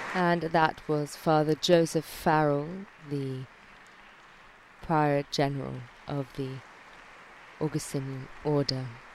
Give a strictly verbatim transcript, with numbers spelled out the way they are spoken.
And that was Father Joseph Farrell, the Prior General of the Augustinian Order.